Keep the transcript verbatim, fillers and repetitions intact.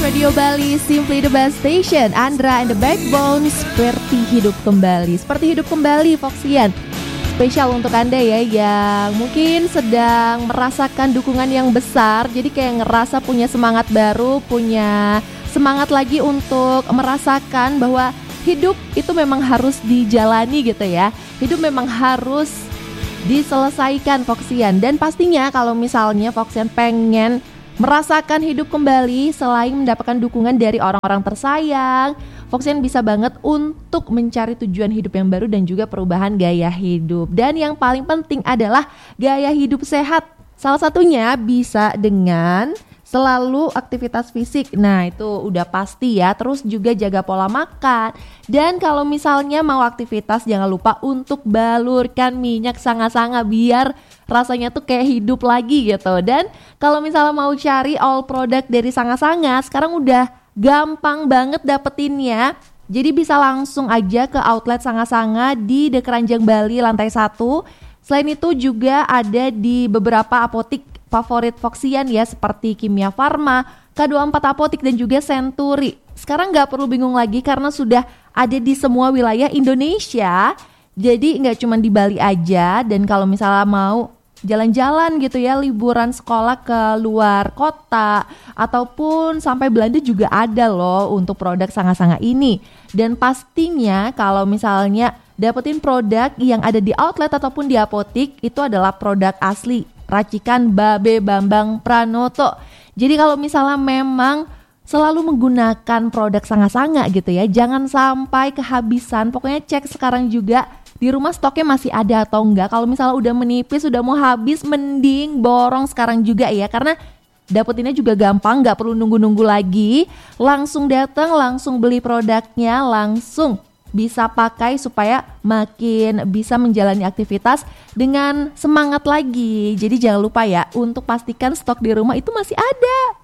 Radio Bali, Simply the Best Station. Andra and the Backbone, seperti hidup kembali. Seperti hidup kembali, Foxian. Spesial untuk Anda ya yang mungkin sedang merasakan dukungan yang besar. Jadi kayak ngerasa punya semangat baru, punya semangat lagi untuk merasakan bahwa hidup itu memang harus dijalani gitu ya. Hidup memang harus diselesaikan, Foxian. Dan pastinya kalau misalnya Foxian pengen merasakan hidup kembali selain mendapatkan dukungan dari orang-orang tersayang, Foxian bisa banget untuk mencari tujuan hidup yang baru dan juga perubahan gaya hidup. Dan yang paling penting adalah gaya hidup sehat. Salah satunya bisa dengan selalu aktivitas fisik. Nah itu udah pasti ya. Terus juga jaga pola makan. Dan kalau misalnya mau aktivitas, jangan lupa untuk balurkan minyak sanga-sanga biar rasanya tuh kayak hidup lagi gitu. Dan kalau misalnya mau cari all product dari sanga-sanga, sekarang udah gampang banget dapetinnya. Jadi bisa langsung aja ke outlet sanga-sanga di The Keranjang Bali lantai satu. Selain itu juga ada di beberapa apotik favorit Foxian ya, seperti Kimia Farma, K dua puluh empat Apotik dan juga Century. Sekarang gak perlu bingung lagi karena sudah ada di semua wilayah Indonesia. Jadi gak cuma di Bali aja. Dan kalau misalnya mau jalan-jalan gitu ya, liburan sekolah ke luar kota ataupun sampai Belanda juga ada loh untuk produk sanga-sanga ini. Dan pastinya kalau misalnya dapetin produk yang ada di outlet ataupun di apotik, itu adalah produk asli racikan Babe Bambang Pranoto. Jadi kalau misalnya memang selalu menggunakan produk sanga-sanga gitu ya, jangan sampai kehabisan. Pokoknya cek sekarang juga di rumah stoknya masih ada atau enggak. Kalau misalnya udah menipis, udah mau habis, mending borong sekarang juga ya. Karena dapetinnya juga gampang, gak perlu nunggu-nunggu lagi. Langsung datang, langsung beli produknya, langsung bisa pakai supaya makin bisa menjalani aktivitas dengan semangat lagi. Jadi jangan lupa ya untuk pastikan stok di rumah itu masih ada.